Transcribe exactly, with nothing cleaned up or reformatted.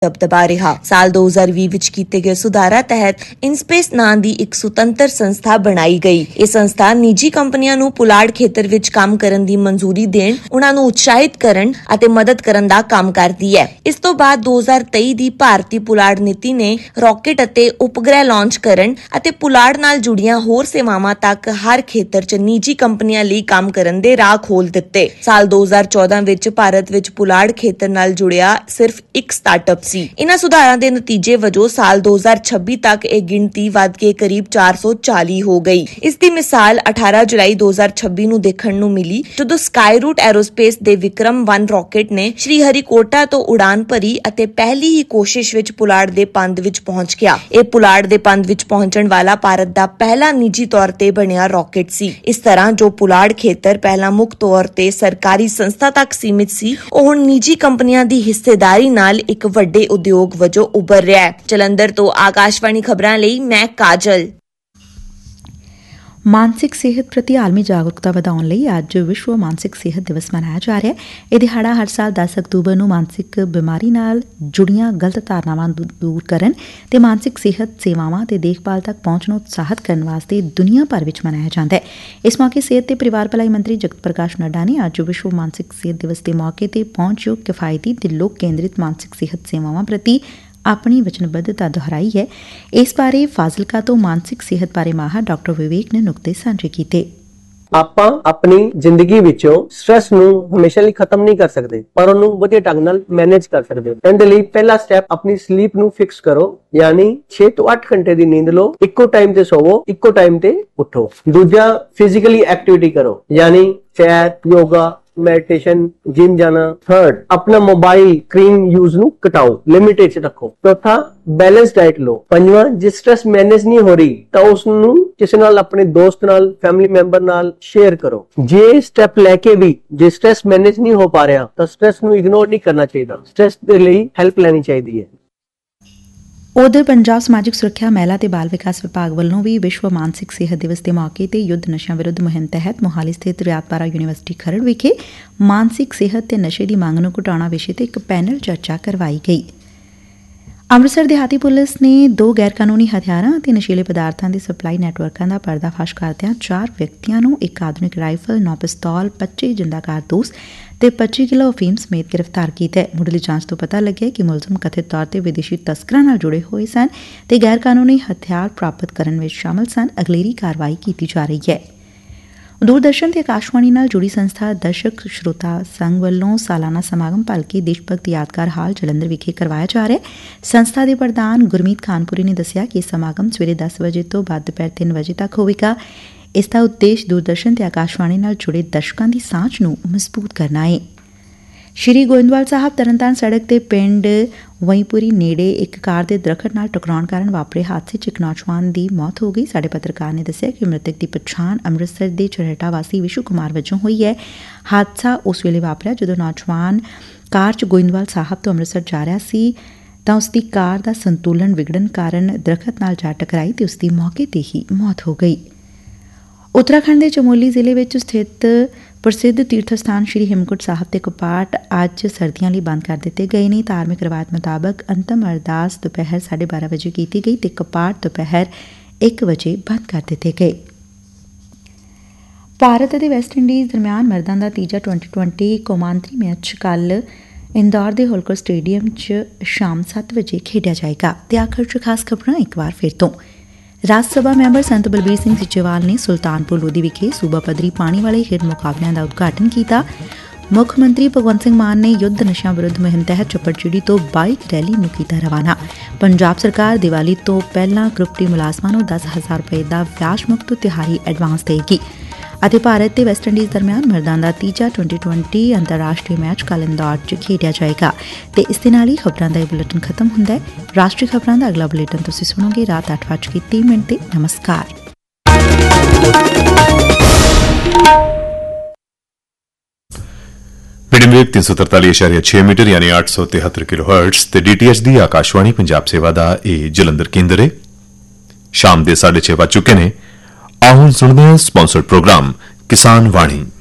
ਦਬਦਬਾ ਰਿਹਾ। ਸਾਲ ਦੋ ਹਜ਼ਾਰ ਵੀਹ ਵਿੱਚ ਕੀਤੇ ਗਏ ਸੁਧਾਰਾਂ ਤਹਿਤ ਇਨਸਪੇਸ ਨਾਂ ਦੀ ਇੱਕ ਸੁਤੰਤਰ ਸੰਸਥਾ ਬਣਾਈ ਗਈ। ਇਹ ਸੰਸਥਾ ਨਿੱਜੀ ਕੰਪਨੀਆਂ ਨੂੰ ਪੁਲਾੜ ਖੇਤਰ ਵਿੱਚ ਕੰਮ ਕਰਨ ਦੀ ਮਨਜ਼ੂਰੀ ਦੇਣ, ਉਹਨਾਂ ਨੂੰ ਉਤਸ਼ਾਹਿਤ ਕਰਨ ਅਤੇ ਮਦਦ ਕਰਨ ਦਾ ਕੰਮ ਕਰਦੀ ਹੈ। ਇਸ ਤੋਂ ਬਾਅਦ ਦੋ ਹਜ਼ਾਰ ਤੇਈ ਦੀ ਭਾਰਤੀ ਪੁਲਾੜ ਨੀਤੀ ਨੇ ਰਾਕੇਟ ਅਤੇ ਉਪਗ੍ਰਹਿ ਲਾਂਚ ਕਰਨ ਅਤੇ ਪੁਲਾੜ ਨਾਲ ਜੁੜੀਆਂ ਹੋਰ ਸੇਵਾਵਾਂ ਤੱਕ ਹਰ ਖੇਤਰ 'ਚ ਨਿੱਜੀ ਕੰਪਨੀਆਂ ਲਈ ਕੰਮ ਕਰਨ ਦੇ ਰਾਹ ਖੋਲ ਦਿੱਤੇ। ਸਾਲ ਦੋ ਹਜ਼ਾਰ ਚੌਦਾਂ ਵਿੱਚ ਭਾਰਤ ਵਿੱਚ ਪੁਲਾੜ ਖੇਤਰ ਨਾਲ ਜੁੜਿਆ ਸਿਰਫ ਇੱਕ ਸਟਾਰਟਅਪ। ਇਨ੍ਹਾਂ ਸੁਧਾਰਾਂ ਦੇ ਨਤੀਜੇ ਵਜੋਂ ਸਾਲ ਦੋ ਹਜ਼ਾਰ ਛੱਬੀ ਤੱਕ ਇਹ ਗਿਣਤੀ ਵੱਧ ਕੇ ਕਰੀਬ ਚਾਰ ਸੌ ਚਾਲੀ ਹੋ ਗਈ। ਇਸ ਦੀ ਮਿਸਾਲ ਅਠਾਰਾਂ ਜੁਲਾਈ ਦੋ ਹਜ਼ਾਰ ਛੱਬੀ ਨੂੰ ਦੇਖਣ ਨੂੰ ਮਿਲੀ, ਜਦੋਂ ਸਕਾਈਰੂਟ ਐਰੋਸਪੇਸ ਦੇ ਵਿਕਰਮ ਇੱਕ ਰਾਕੇਟ ਨੇ ਸ਼੍ਰੀ ਹਰੀਕੋਟਾ ਤੋਂ ਉਡਾਨ ਭਰੀ ਅਤੇ ਪਹਿਲੀ ਹੀ ਕੋਸ਼ਿਸ਼ ਵਿੱਚ ਪੁਲਾੜ ਦੇ ਪੰਧ ਵਿੱਚ ਪਹੁੰਚ ਗਿਆ। ਇਹ ਪੁਲਾੜ ਦੇ ਪੰਧ ਵਿੱਚ ਪਹੁੰਚਣ ਵਾਲਾ ਭਾਰਤ ਦਾ ਪਹਿਲਾ ਨਿੱਜੀ ਤੌਰ ਤੇ ਬਣਿਆ ਰਾਕੇਟ ਸੀ। ਇਸ ਤਰ੍ਹਾਂ ਜੋ ਪੁਲਾੜ ਖੇਤਰ ਪਹਿਲਾਂ ਮੁੱਖ ਤੌਰ ਤੇ ਸਰਕਾਰੀ ਸੰਸਥਾ ਤੱਕ ਸੀਮਿਤ ਸੀ, ਉਹ ਹੁਣ ਨਿੱਜੀ ਕੰਪਨੀਆਂ ਦੀ ਹਿੱਸੇਦਾਰੀ ਨਾਲ ਇੱਕ ਵੱਡੇ ਉਦਯੋਗ ਵਜੋਂ ਉੱਭਰ ਰਿਹਾ ਹੈ। ਜਲੰਧਰ ਤੋਂ ਆਕਾਸ਼ਵਾਣੀ ਖਬਰਾਂ ਲਈ ਮੈਂ ਕਾਜਲ। ਮਾਨਸਿਕ ਸਿਹਤ ਪ੍ਰਤੀ ਆਲਮੀ ਜਾਗਰੂਕਤਾ ਵਧਾਉਣ ਲਈ ਅੱਜ ਵਿਸ਼ਵ ਮਾਨਸਿਕ ਸਿਹਤ ਦਿਵਸ ਮਨਾਇਆ ਜਾ ਰਿਹਾ ਹੈ। ਇਹ ਦਿਹਾੜਾ ਹਰ ਸਾਲ ਦਸ ਅਕਤੂਬਰ ਨੂੰ ਮਾਨਸਿਕ ਬਿਮਾਰੀ ਨਾਲ ਜੁੜੀਆਂ ਗਲਤ ਧਾਰਨਾਵਾਂ ਨੂੰ ਦੂਰ ਕਰਨ ਤੇ ਮਾਨਸਿਕ ਸਿਹਤ ਸੇਵਾਵਾਂ ਤੇ ਦੇਖਭਾਲ ਤੱਕ ਪਹੁੰਚ ਨੂੰ ਉਤਸ਼ਾਹਿਤ ਕਰਨ ਵਾਸਤੇ ਦੁਨੀਆ ਭਰ ਵਿੱਚ ਮਨਾਇਆ ਜਾਂਦਾ ਹੈ। ਇਸ ਮੌਕੇ ਸਿਹਤ ਤੇ ਪਰਿਵਾਰ ਭਲਾਈ ਮੰਤਰੀ ਜਗਤ ਪ੍ਰਕਾਸ਼ ਨੱਡਾ ਨੇ ਅੱਜ ਵਿਸ਼ਵ ਮਾਨਸਿਕ ਸਿਹਤ ਦਿਵਸ ਦੇ ਮੌਕੇ ਤੇ ਪਹੁੰਚਯੋਗ, ਕਿਫਾਇਤੀ ਤੇ ਲੋਕ ਕੇਂਦਰਿਤ ਮਾਨਸਿਕ ਸਿਹਤ ਸੇਵਾਵਾਂ ਪ੍ਰਤੀ ਆਪਣੀ ਵਚਨਬੱਧਤਾ ਦੁਹਰਾਈ ਹੈ। ਇਸ ਬਾਰੇ ਫਾਜ਼ਿਲਕਾ ਤੋਂ ਮਾਨਸਿਕ ਸਿਹਤ ਬਾਰੇ ਮਾਹਰ ਡਾਕਟਰ ਵਿਵੇਕ ਨੇ ਨੁਕਤੇ ਸਾਂਝੇ ਕੀਤੇ। ਆਪਾਂ ਆਪਣੀ ਜ਼ਿੰਦਗੀ ਵਿੱਚੋਂ ਸਟ੍ਰੈਸ ਨੂੰ ਹਮੇਸ਼ਾ ਲਈ ਖਤਮ ਨਹੀਂ ਕਰ ਸਕਦੇ, ਪਰ ਉਹਨੂੰ ਵਧੀਆ ਢੰਗ ਨਾਲ ਮੈਨੇਜ ਕਰ ਸਕਦੇ ਹੋ। ਇਹਦੇ ਲਈ ਪਹਿਲਾ ਸਟੈਪ ਆਪਣੀ ਸਲੀਪ ਨੂੰ ਫਿਕਸ ਕਰੋ, ਯਾਨੀ ਛੇ ਤੋਂ ਅੱਠ ਘੰਟੇ ਦੀ ਨੀਂਦ ਲਓ, ਇੱਕੋ ਟਾਈਮ ਤੇ ਸੋਵੋ, ਇੱਕੋ ਟਾਈਮ ਤੇ ਉੱਠੋ। ਦੂਜਾ, ਫਿਜ਼ੀਕਲੀ ਐਕਟੀਵਿਟੀ ਕਰੋ, ਯਾਨੀ ਸੈਰ, ਯੋਗਾ, ਮੈਡੀਟੇਸ਼ਨ, ਜਿਮ ਜਾਣਾ। ਥਰਡ, ਆਪਣਾ ਮੋਬਾਈਲ ਸਕਰੀਨ ਯੂਜ਼ ਨੂੰ ਘਟਾਓ, ਲਿਮਿਟ ਵਿੱਚ ਰੱਖੋ। ਚੌਥਾ, ਬੈਲੈਂਸ ਡਾਈਟ ਲਓ। ਪੰਜਵਾਂ, ਜੇ ਸਟ੍ਰੈਸ ਮੈਨੇਜ ਨਹੀਂ ਹੋ ਰਹੀ ਤਾਂ ਉਸ ਨੂੰ ਕਿਸੇ ਨਾਲ, ਆਪਣੇ ਦੋਸਤ ਨਾਲ, ਫੈਮਿਲੀ ਮੈਂਬਰ ਨਾਲ ਸ਼ੇਅਰ ਕਰੋ। ਜੇ ਸਟੈਪ ਲੈ ਕੇ ਵੀ ਜੇ ਸਟ੍ਰੈਸ ਮੈਨੇਜ ਨਹੀਂ ਹੋ ਪਾ ਰਿਹਾ ਤਾਂ ਸਟ੍ਰੈਸ ਨੂੰ ਇਗਨੋਰ ਨਹੀਂ ਕਰਨਾ ਚਾਹੀਦਾ, ਸਟ੍ਰੈਸ ਦੇ ਲਈ ਹੈਲਪ ਲੈਣੀ ਚਾਹੀਦੀ ਹੈ। ਉਧਰ ਪੰਜਾਬ ਸਮਾਜਿਕ ਸੁਰੱਖਿਆ, ਮਹਿਲਾ ਤੇ ਬਾਲ ਵਿਕਾਸ ਵਿਭਾਗ ਵੱਲੋਂ ਵੀ ਵਿਸ਼ਵ ਮਾਨਸਿਕ ਸਿਹਤ ਦਿਵਸ ਦੇ ਮੌਕੇ ਤੇ ਯੁੱਧ ਨਸ਼ਿਆਂ ਵਿਰੁੱਧ ਮੁਹਿੰਮ ਤਹਿਤ ਮੋਹਾਲੀ ਸਥਿਤ ਰਿਆਤ-ਬਾਹਰਾ ਯੂਨੀਵਰਸਿਟੀ ਖਰੜ ਵਿਖੇ ਮਾਨਸਿਕ ਸਿਹਤ ਤੇ ਨਸ਼ੇ ਦੀ ਮੰਗ ਨੂੰ ਘਟਾਉਣਾ ਵਿਸ਼ੇ ਤੇ ਇੱਕ ਪੈਨਲ ਚਰਚਾ ਕਰਵਾਈ ਗਈ। ਅੰਮ੍ਰਿਤਸਰ ਦਿਹਾਤੀ ਪੁਲਿਸ ਨੇ ਦੋ ਗੈਰ ਕਾਨੂੰਨੀ ਹਥਿਆਰਾਂ ਅਤੇ ਨਸ਼ੀਲੇ ਪਦਾਰਥਾਂ ਦੇ ਸਪਲਾਈ ਨੈਟਵਰਕਾਂ ਦਾ ਪਰਦਾਫਾਸ਼ ਕਰਦਿਆਂ ਚਾਰ ਵਿਅਕਤੀਆਂ ਨੂੰ ਇੱਕ ਆਧੁਨਿਕ ਰਾਈਫਲ, ਨੌ ਪਿਸਤੌਲ, ਪੱਚੀ ਜਿੰਦਾ ਕਾਰਤੂਸ ਤੇ ਪੱਚੀ ਕਿਲੋ ਅਫੀਮ ਸਮੇਤ ਗ੍ਰਿਫਤਾਰ ਕੀਤਾ ਹੈ। ਮੁੱਢਲੀ ਜਾਂਚ ਤੋਂ ਪਤਾ ਲੱਗਿਆ ਕਿ ਮੁਲਜ਼ਮ ਕਥਿਤ ਤੌਰ ਤੇ ਵਿਦੇਸ਼ੀ ਤਸਕਰਾਂ ਨਾਲ ਜੁੜੇ ਹੋਏ ਸਨ ਤੇ ਗੈਰ ਕਾਨੂੰਨੀ ਹਥਿਆਰ ਪ੍ਰਾਪਤ ਕਰਨ ਵਿੱਚ ਸ਼ਾਮਲ ਸਨ। ਅਗਲੇਰੀ ਕਾਰਵਾਈ ਕੀਤੀ ਜਾ ਰਹੀ ਹੈ। ਦੂਰਦਰਸ਼ਨ ਤੇ ਆਕਾਸ਼ਵਾਣੀ ਨਾਲ ਜੁੜੀ ਸੰਸਥਾ ਦਰਸ਼ਕ ਸ਼ਰੋਤਾ ਸੰਘ ਵੱਲੋਂ ਸਾਲਾਨਾ ਸਮਾਗਮ ਭਲਕੇ ਦੇਸ਼ ਭਗਤ ਯਾਦਗਾਰ ਹਾਲ ਜਲੰਧਰ ਵਿਖੇ ਕਰਵਾਇਆ ਜਾ ਰਿਹਾ ਹੈ। ਸੰਸਥਾ ਦੇ ਪ੍ਰਧਾਨ ਗੁਰਮੀਤ ਖਾਨਪੁਰੀ ਨੇ ਦੱਸਿਆ ਕਿ ਇਹ ਸਮਾਗਮ ਸਵੇਰੇ ਦਸ ਵਜੇ ਤੋਂ ਬਾਅਦ ਦੁਪਹਿਰ ਤਿੰਨ ਵਜੇ ਤੱਕ ਹੋਵੇਗਾ। ਇਸ ਦਾ ਉਦੇਸ਼ ਦੂਰਦਰਸ਼ਨ ਤੇ ਆਕਾਸ਼ਵਾਣੀ ਨਾਲ ਜੁੜੇ ਦਰਸ਼ਕਾਂ ਦੀ ਸਾਂਝ ਨੂੰ ਮਜ਼ਬੂਤ ਕਰਨਾ ਹੈ। ਸ਼੍ਰੀ ਗੋਇੰਦਵਾਲ ਸਾਹਿਬ ਤਰਨਤਾਰਨ ਸੜਕ ਤੇ ਪਿੰਡ ਵਈਪੁਰੀ ਨੇੜੇ ਇੱਕ ਕਾਰ ਦੇ ਦਰਖਤ ਨਾਲ ਟਕਰਾਉਣ ਕਾਰਨ ਵਾਪਰੇ ਹਾਦਸੇ 'ਚ ਇੱਕ ਨੌਜਵਾਨ ਦੀ ਮੌਤ ਹੋ ਗਈ। ਸਾਡੇ ਪੱਤਰਕਾਰ ਨੇ ਦੱਸਿਆ ਕਿ ਮ੍ਰਿਤਕ ਦੀ ਪਛਾਣ ਅੰਮ੍ਰਿਤਸਰ ਦੇ ਚਰੇਟਾ ਵਾਸੀ ਵਿਸ਼ੂ ਕੁਮਾਰ ਵਜੋਂ ਹੋਈ ਹੈ। ਹਾਦਸਾ ਉਸ ਵੇਲੇ ਵਾਪਰਿਆ ਜਦੋਂ ਨੌਜਵਾਨ ਕਾਰ 'ਚ ਗੋਇੰਦਵਾਲ ਸਾਹਿਬ ਤੋਂ ਅੰਮ੍ਰਿਤਸਰ ਜਾ ਰਿਹਾ ਸੀ ਤਾਂ ਉਸ ਦੀ ਕਾਰ ਦਾ ਸੰਤੁਲਨ ਵਿਗੜਨ ਕਾਰਨ ਦਰਖਤ ਨਾਲ ਜਾ ਟਕਰਾਈ ਤੇ ਉਸ ਦੀ ਮੌਕੇ ਤੇ ਹੀ ਮੌਤ ਹੋ ਗਈ। ਉੱਤਰਾਖੰਡ ਦੇ ਚਮੋਲੀ ਜ਼ਿਲ੍ਹੇ ਵਿੱਚ ਸਥਿਤ ਪ੍ਰਸਿੱਧ ਤੀਰਥ ਸਥਾਨ ਸ਼੍ਰੀ ਹੇਮਕੁੰਟ ਸਾਹਿਬ ਦੇ ਕਪਾਟ ਅੱਜ ਸਰਦੀਆਂ ਲਈ ਬੰਦ ਕਰ ਦਿੱਤੇ ਗਏ ਨੇ। ਧਾਰਮਿਕ ਰਵਾਇਤ ਮੁਤਾਬਕ ਅੰਤਮ ਅਰਦਾਸ ਦੁਪਹਿਰ ਸਾਢੇ ਬਾਰਾਂ ਵਜੇ ਕੀਤੀ ਗਈ ਤੇ ਕਪਾਟ ਦੁਪਹਿਰ ਇੱਕ ਵਜੇ ਬੰਦ ਕਰ ਦਿੱਤੇ ਗਏ। ਭਾਰਤ ਅਤੇ ਵੈਸਟ ਇੰਡੀਜ਼ ਦਰਮਿਆਨ ਮਰਦਾਂ ਦਾ ਤੀਜਾ ਟਵੈਂਟੀ ਟਵੈਂਟੀ ਕੌਮਾਂਤਰੀ ਮੈਚ ਕੱਲ੍ਹ ਇੰਦੌਰ ਦੇ ਹੋਲਕਰ ਸਟੇਡੀਅਮ 'ਚ ਸ਼ਾਮ ਸੱਤ ਵਜੇ ਖੇਡਿਆ ਜਾਏਗਾ। ਤੇ ਆਖਰ 'ਚ ਖਾਸ ਖਬਰਾਂ ਇੱਕ ਵਾਰ ਫਿਰ ਤੋਂ। ਰਾਜ ਸਭਾ ਮੈਂਬਰ ਸੰਤ ਬਲਬੀਰ ਸਿੰਘ ਸੀਚੇਵਾਲ ਨੇ ਸੁਲਤਾਨਪੁਰ ਲੋਧੀ ਵਿਖੇ ਸੂਬਾ ਪੱਧਰੀ ਪਾਣੀ ਵਾਲੇ ਖੇਡ ਮੁਕਾਬਲਿਆਂ ਦਾ ਉਦਘਾਟਨ ਕੀਤਾ। ਮੁੱਖ ਮੰਤਰੀ ਭਗਵੰਤ ਸਿੰਘ ਮਾਨ ਨੇ ਯੁੱਧ ਨਸ਼ਿਆਂ ਵਿਰੁੱਧ ਮੁਹਿੰਮ ਤਹਿਤ ਚੱਪੜਚਿੜੀ ਤੋਂ ਬਾਈਕ ਰੈਲੀ ਨੂੰ ਕੀਤਾ ਰਵਾਨਾ। ਪੰਜਾਬ ਸਰਕਾਰ ਦੀਵਾਲੀ ਤੋਂ ਪਹਿਲਾਂ ਗਰੁੱਪ ਡੀ ਮੁਲਾਜ਼ਮਾਂ ਨੂੰ ਦਸ ਹਜ਼ਾਰ ਰੁਪਏ ਦਾ ਵਿਆਜ ਮੁਕਤ ਤਿਹਾਰੀ ਐਡਵਾਂਸ ਦੇਗੀ। ਅਤੇ ਭਾਰਤ ਤੇ ਵੈਸਟ ਇੰਡੀਜ਼ ਦਰਮਿਆਨ ਮਰਦਾਂ ਦਾ ਤੀਜਾ ਟਵੈਂਟੀ ਟਵੈਂਟੀ ਅੰਤਰਰਾਸ਼ਟਰੀ ਮੈਚ ਕੱਲ੍ਹ ਇੰਦੌਰ 'ਚ ਖੇਡਿਆ ਜਾਏਗਾ। ਤੇ ਇਸ ਦੇ ਨਾਲ ਹੀ ਖਬਰਾਂ ਦਾ ਇਹ ਬੁਲੇਟਿਨ ਖਤਮ ਹੁੰਦਾ ਹੈ। ਰਾਸ਼ਟਰੀ ਖਬਰਾਂ ਦਾ ਅਗਲਾ ਬੁਲੇਟਿਨ ਤੁਸੀਂ ਸੁਣੋਗੇ ਰਾਤ ਅੱਠ ਵੱਜ ਕੇ ਤੀਹ ਮਿੰਟ ਤੇ। ਨਮਸਕਾਰ। ਮੀਡੀਅਮ ਤਿੰਨ ਸੌ ਤਰਤਾਲੀ ਇਸ਼ਾਰੀਆ ਛੇ ਮੀਟਰ ਯਾਨੀ ਅੱਠ ਸੌ ਤਿਹੱਤਰ ਕਿਲੋ ਹਰਟਜ਼ ਤੇ ਡੀਟੀਐਚ ਦੀ ਆਕਾਸ਼ਵਾਣੀ ਪੰਜਾਬ ਸੇਵਾ ਦਾ ਇਹ ਜਲੰਧਰ ਕੇਂਦਰ ਹੈ। ਸ਼ਾਮ ਦੇ ਸਾਢੇ ਛੇ ਵੱਜ ਚੁੱਕੇ ਨੇ। ਆਓ ਹੁਣ ਸੁਣਦੇ ਹਾਂ ਸਪਾਂਸਰਡ ਪ੍ਰੋਗਰਾਮ ਕਿਸਾਨ ਵਾਣੀ।